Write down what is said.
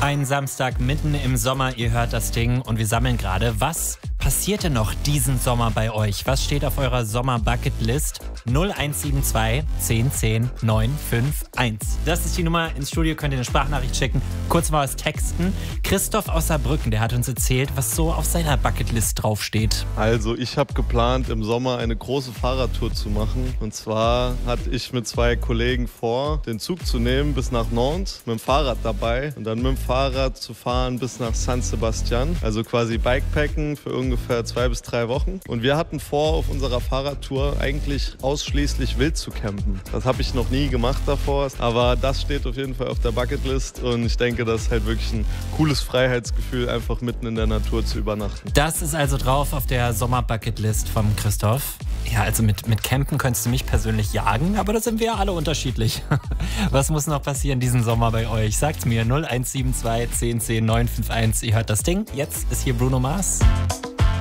Ein Samstag mitten im Sommer, ihr hört das Ding und wir sammeln gerade. Was passierte noch diesen Sommer bei euch? Was steht auf eurer Sommer-Bucket-List? 0172 1010 951. Das ist die Nummer ins Studio, könnt ihr eine Sprachnachricht schicken. Kurz mal was texten. Christoph aus Saarbrücken, der hat uns erzählt, was so auf seiner Bucketlist draufsteht. Also ich habe geplant, im Sommer eine große Fahrradtour zu machen. Und zwar hatte ich mit 2 Kollegen vor, den Zug zu nehmen bis nach Nantes, mit dem Fahrrad dabei und dann mit dem Fahrrad zu fahren bis nach San Sebastian. Also quasi Bikepacken für ungefähr 2 bis 3 Wochen. Und wir hatten vor, auf unserer Fahrradtour eigentlich ausschließlich wild zu campen. Das habe ich noch nie gemacht davor, aber das steht auf jeden Fall auf der Bucketlist und ich denke, das ist halt wirklich ein cooles Freiheitsgefühl, einfach mitten in der Natur zu übernachten. Das ist also drauf auf der Sommer-Bucketlist vom Christoph. Ja, also mit Campen könntest du mich persönlich jagen, aber da sind wir ja alle unterschiedlich. Was muss noch passieren diesen Sommer bei euch? Sagt's mir, 0172 1010 951. Ihr hört das Ding. Jetzt ist hier Bruno Mars.